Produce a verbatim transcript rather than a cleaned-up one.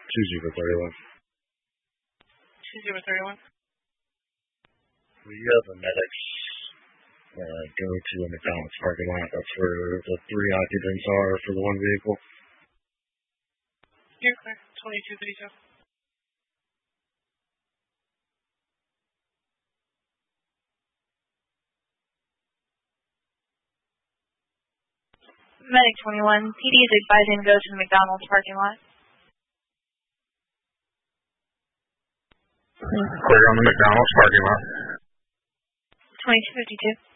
two zero three one. two zero three one. We have the medics uh, go to a McDonald's parking lot. That's where the three occupants are for the one vehicle. You're clear. twenty-two thirty-two. Medic twenty-one, P D is advising to go to the McDonald's parking lot. Clear on the McDonald's parking lot. twenty-two fifty-two.